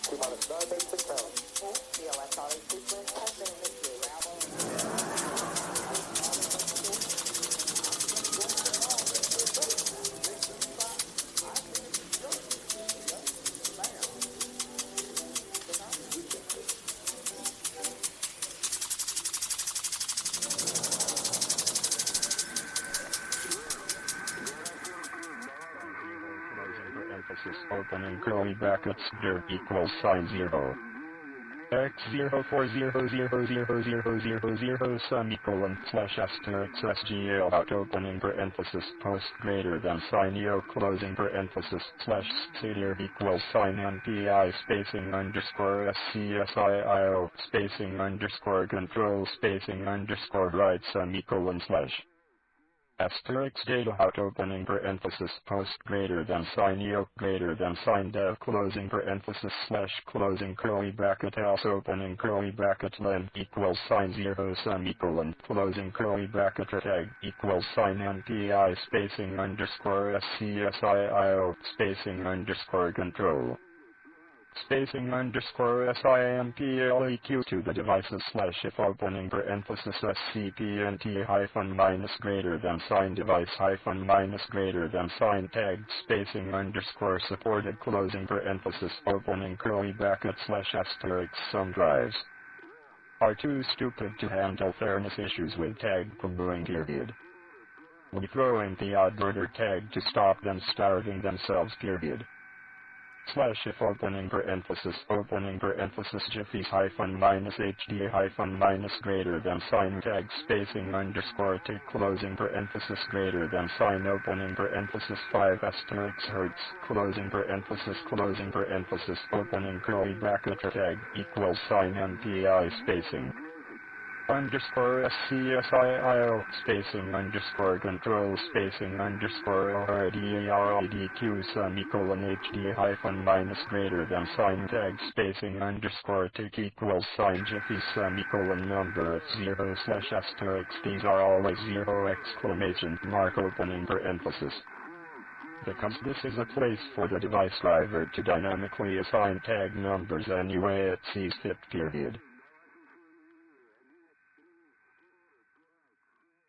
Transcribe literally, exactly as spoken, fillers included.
T-minus nine point six pounds. C L S auto sequence has been initiated. Emphasis opening curly brackets dir equals sign zero. X zero four zero zero zero zero zero zero semicolon slash asterisk S G L out opening parenthesis post greater than sign E O closing parenthesis slash cdir equals sign N P I spacing underscore S C S I I O spacing underscore control spacing underscore right semicolon slash asterisk data out opening parenthesis post greater than sign E O greater than sign dev closing parenthesis slash closing curly bracket else opening curly bracket len equals sign zero semicolon closing curly bracket tag equals sign N P I spacing underscore S C S I I O spacing underscore control spacing underscore S I M P L E Q to the devices slash if opening parenthesis S C P N T hyphen minus greater than sign device hyphen minus greater than sign tag spacing underscore supported closing parenthesis opening curly bracket slash asterisk some drives are too stupid to handle fairness issues with tag congruing period. We throw in the odd order tag to stop them starving themselves period. Slash if opening parenthesis opening parenthesis jiffies hyphen minus hd hyphen minus greater than sign tag spacing underscore tick closing parenthesis greater than sign opening parenthesis five asterisk hertz closing parenthesis closing parenthesis opening curly bracket tag equals sign N P I spacing underscore S C S I I O spacing underscore control spacing underscore R D A R I D Q semicolon H D hyphen minus greater than sign tag spacing underscore tick equals sign jiffy semicolon number of zero slash asterisk these are always zero exclamation mark opening parenthesis. Because this is a place for the device driver to dynamically assign tag numbers any way it sees fit period.